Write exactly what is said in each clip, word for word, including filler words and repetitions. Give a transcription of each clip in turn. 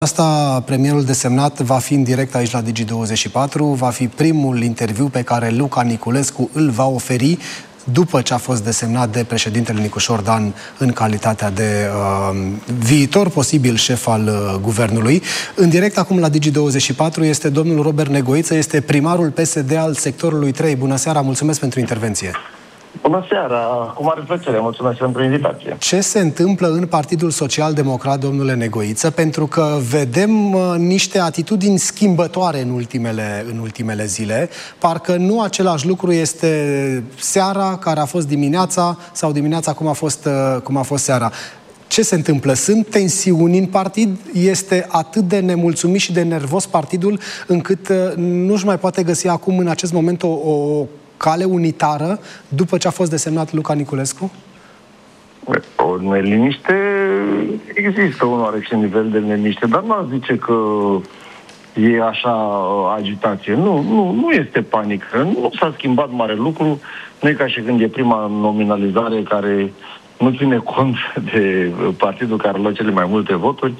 Asta, premierul desemnat va fi în direct aici la Digi douăzeci și patru, va fi primul interviu pe care Luca Niculescu îl va oferi după ce a fost desemnat de președintele Nicușor Dan în calitatea de uh, viitor posibil șef al uh, guvernului. În direct acum la Digi douăzeci și patru este domnul Robert Negoiță, este primarul P S D al sectorului trei. Bună seara, mulțumesc pentru intervenție. Bună seara, cu mare plăcere, mulțumesc pentru invitație. Ce se întâmplă în Partidul Social-Democrat, domnule Negoiță? Pentru că vedem uh, niște atitudini schimbătoare în ultimele, în ultimele zile. Parcă nu același lucru este seara care a fost dimineața sau dimineața cum a fost, uh, cum a fost seara. Ce se întâmplă? Sunt tensiuni în partid? Este atât de nemulțumit și de nervos partidul încât uh, nu-și mai poate găsi acum în acest moment o, o cale unitară după ce a fost desemnat Luca Niculescu? O neliniște există, un oarecare nivel de neliniște, dar nu zice că e așa agitație. Nu, nu, nu este panică. Nu s-a schimbat mare lucru. Nu e ca și când e prima nominalizare care nu ține cont de partidul care lua cele mai multe voturi.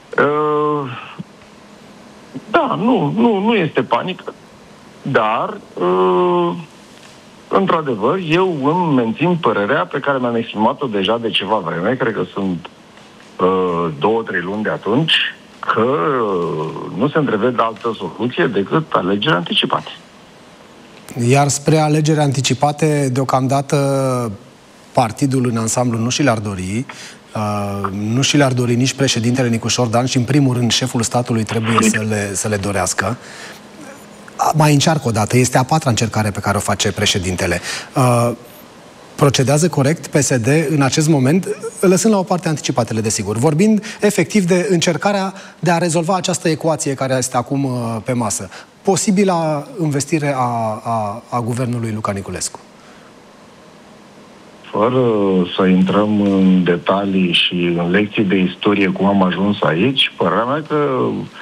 Da, nu, nu, nu este panică, dar într-adevăr, eu îmi mențin părerea pe care mi-am exprimat-o deja de ceva vreme, cred că sunt uh, două, trei luni de atunci, că uh, nu se întrevede altă soluție decât alegeri anticipate. Iar spre alegeri anticipate, deocamdată, partidul în ansamblu nu și le-ar dori, uh, nu și le-ar dori nici președintele Nicușor Dan și, în primul rând, șeful statului trebuie să le, să le dorească. Mai încearcă o dată. Este a patra încercare pe care o face președintele. Uh, procedează corect P S D în acest moment, lăsând la o parte anticipatele, desigur, vorbind efectiv de încercarea de a rezolva această ecuație care este acum uh, pe masă. Posibila investire a, a, a guvernului Luca Niculescu. Fără să intrăm în detalii și în lecții de istorie cum am ajuns aici, părerea mea că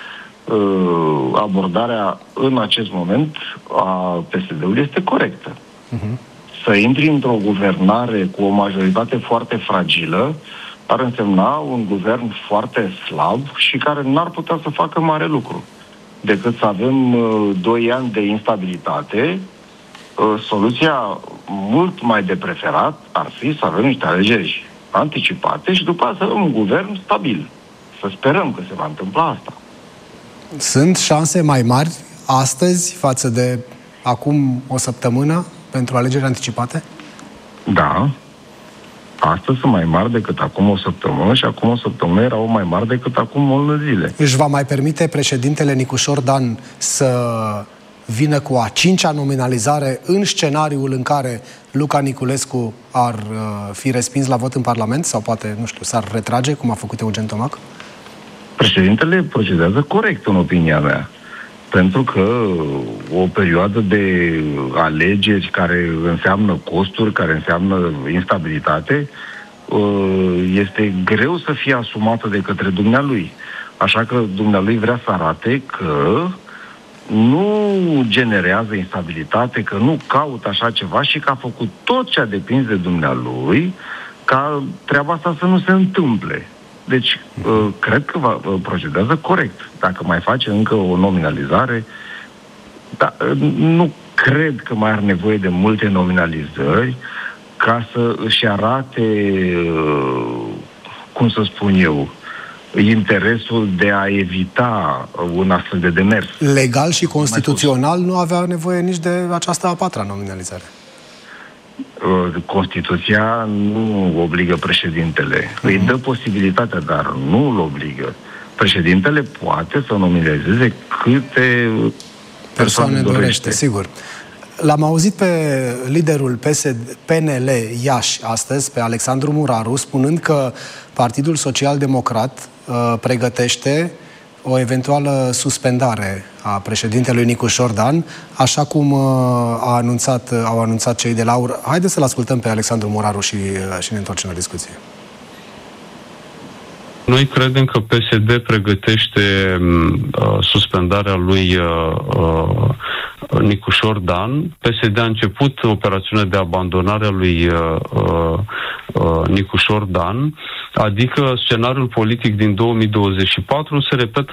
abordarea în acest moment a P S D-ului este corectă. Uh-huh. Să intri într-o guvernare cu o majoritate foarte fragilă ar însemna un guvern foarte slab și care n-ar putea să facă mare lucru. Decât să avem uh, doi ani de instabilitate, uh, soluția mult mai de preferat ar fi să avem niște alegeri anticipate și după aceea să avem un guvern stabil. Să sperăm că se va întâmpla asta. Sunt șanse mai mari astăzi față de acum o săptămână pentru alegeri anticipate? Da. Astăzi sunt mai mari decât acum o săptămână și acum o săptămână erau mai mari decât acum o lună zile. Își va mai permite președintele Nicușor Dan să vină cu a cincea nominalizare în scenariul în care Luca Niculescu ar uh, fi respins la vot în Parlament sau poate, nu știu, s-ar retrage, cum a făcut Eugen Tomac? Președintele procedează corect, în opinia mea. Pentru că o perioadă de alegeri care înseamnă costuri, care înseamnă instabilitate, este greu să fie asumată de către dumnealui. Așa că dumnealui vrea să arate că nu generează instabilitate, că nu caută așa ceva și că a făcut tot ce a depins de dumnealui ca treaba asta să nu se întâmple. Deci, uh, cred că va, uh, procedează corect. Dacă mai face încă o nominalizare, da, uh, nu cred că mai are nevoie de multe nominalizări ca să își arate, uh, cum să spun eu, interesul de a evita un astfel de demers. Legal și constituțional nu avea nevoie nici de această a patra nominalizare. Constituția nu obligă președintele. Mm-hmm. Îi dă posibilitatea, dar nu îl obligă. Președintele poate să nominalizeze câte persoane dorește, dorește, sigur. L-am auzit pe liderul P S D, P N L Iași astăzi, pe Alexandru Muraru, spunând că Partidul Social-Democrat uh, pregătește o eventuală suspendare a președintelui Nicușor Dan, așa cum uh, a anunțat, uh, au anunțat cei de la AUR. Haideți să-l ascultăm pe Alexandru Muraru și, uh, și ne întoarcem la discuție. Noi credem că P S D pregătește uh, suspendarea lui uh, uh, Nicușor Dan. P S D a început operațiunea de abandonare a lui uh, uh, Nicușor Dan Adică scenariul politic din două mii douăzeci și patru se repetă